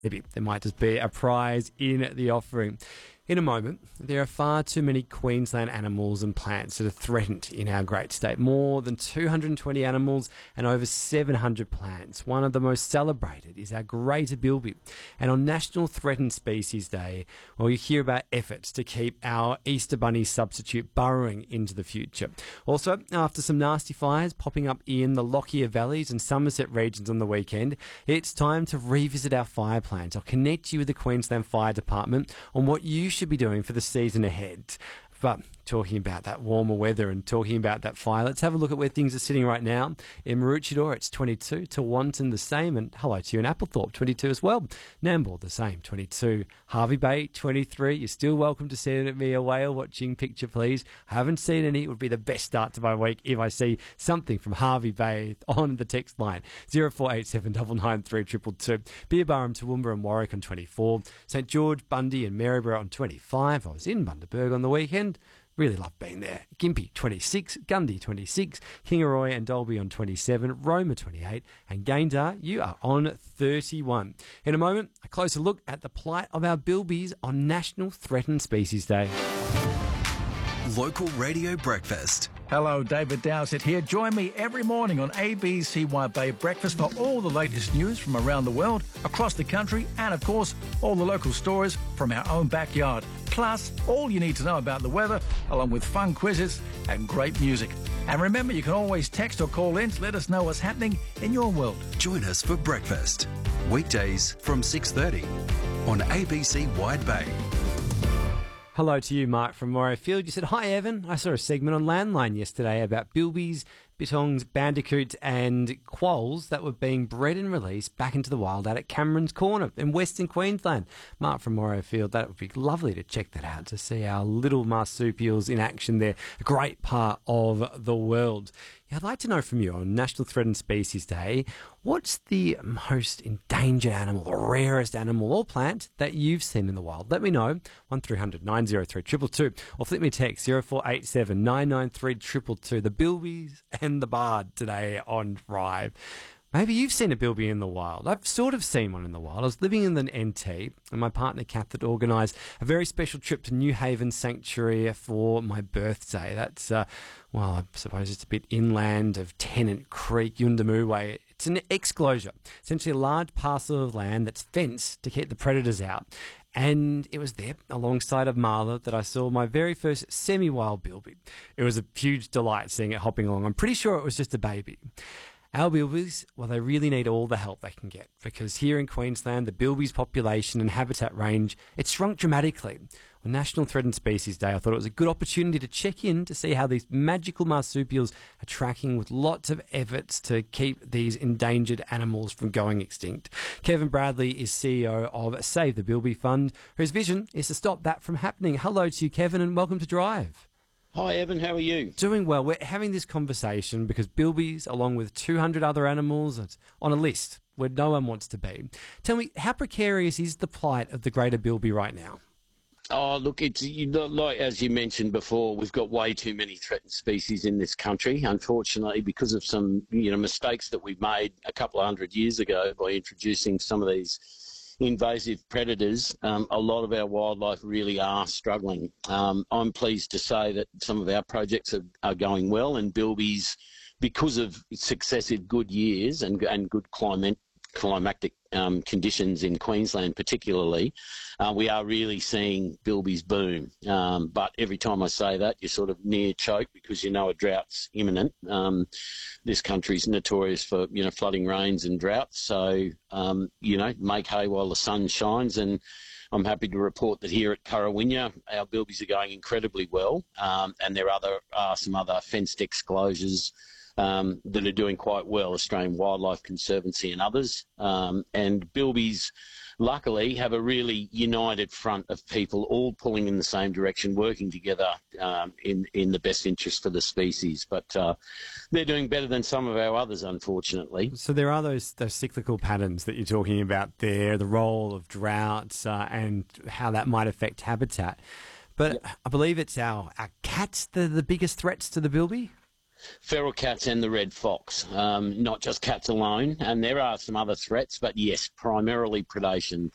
Maybe there might just be a prize in the offering. In a moment, there are far too many Queensland animals and plants that are threatened in our great state. More than 220 animals and over 700 plants. One of the most celebrated is our greater bilby. And on National Threatened Species Day, well, you hear about efforts to keep our Easter bunny substitute burrowing into the future. Also, after some nasty fires popping up in the Lockyer Valleys and Somerset regions on the weekend, it's time to revisit our fire plans. I'll connect you with the Queensland Fire Department on what you should be doing for the season ahead. But talking about that warmer weather and talking about that fire, let's have a look at where things are sitting right now. In Maroochydore, it's 22. Tewantin, the same. And hello to you in Applethorpe, 22 as well. Nambour, the same, 22. Hervey Bay, 23. You're still welcome to send me a whale watching picture, please. I haven't seen any. It would be the best start to my week if I see something from Hervey Bay on the text line. 0487 993 222. Beerburrum, Toowoomba and Warwick on 24. St George, Bundy and Maryborough on 25. I was in Bundaberg on the weekend. Really love being there. Gympie, 26. Gundy, 26. Kingaroy and Dalby on 27. Roma, 28. And Gayndah, you are on 31. In a moment, a closer look at the plight of our bilbies on National Threatened Species Day. Local Radio Breakfast. Hello, David Dowsett here. Join me every morning on ABC Bay Breakfast for all the latest news from around the world, across the country, and of course, all the local stories from our own backyard. Plus, all you need to know about the weather, along with fun quizzes and great music. And remember, you can always text or call in to let us know what's happening in your world. Join us for breakfast. Weekdays from 6:30 on ABC Wide Bay. Hello to you, Mark from Morayfield. You said, hi, Evan. I saw a segment on Landline yesterday about bilbies, bitongs, bandicoots and quolls that were being bred and released back into the wild out at Cameron's Corner in Western Queensland. Mark from Morayfield, that would be lovely to check that out, to see our little marsupials in action there. A great part of the world. Yeah, I'd like to know from you on National Threatened Species Day, what's the most endangered animal, the rarest animal or plant that you've seen in the wild? Let me know, 1300 903 222, or flip me a text 0487 993 222. The bilbies and the bard today on Drive. Maybe you've seen a bilby in the wild. I've sort of seen one in the wild. I was living in the NT, and my partner Kath had organised a very special trip to New Haven Sanctuary for my birthday. That's, well, I suppose it's a bit inland of Tennant Creek, Yuendamu Way. It's an exclosure, essentially a large parcel of land that's fenced to keep the predators out. And it was there, alongside of Marla, that I saw my very first semi-wild bilby. It was a huge delight seeing it hopping along. I'm pretty sure it was just a baby. Our bilbies, well, they really need all the help they can get, because here in Queensland, the bilbies population and habitat range, it's shrunk dramatically. On National Threatened Species Day, I thought it was a good opportunity to check in to see how these magical marsupials are tracking with lots of efforts to keep these endangered animals from going extinct. Kevin Bradley is CEO of Save the Bilby Fund, whose vision is to stop that from happening. Hello to you, Kevin, and welcome to Drive. Hi, Evan. How are you? Doing well. We're having this conversation because bilbies, along with 200 other animals, it's on a list where no one wants to be. Tell me, how precarious is the plight of the greater bilby right now? Oh, look, it's like as you mentioned before, we've got way too many threatened species in this country, unfortunately, because of some mistakes that we made a couple of hundred years ago by introducing some of these invasive predators. A lot of our wildlife really are struggling. I'm pleased to say that some of our projects are going well, and bilbies, because of successive good years and good climatic conditions in Queensland particularly, we are really seeing bilbies boom. But every time I say that, you're sort of near choke because a drought's imminent. This country's notorious for, flooding rains and droughts. So, make hay while the sun shines. And I'm happy to report that here at Currawinya, our bilbies are going incredibly well. And there are some other fenced exclosures that are doing quite well, Australian Wildlife Conservancy and others. And bilbies, luckily, have a really united front of people all pulling in the same direction, working together in the best interest for the species. But they're doing better than some of our others, unfortunately. So there are those cyclical patterns that you're talking about there, the role of droughts and how that might affect habitat. But yep. I believe it's our cats that are the biggest threats to the bilby? Feral cats and the red fox, not just cats alone. And there are some other threats, but yes, primarily predation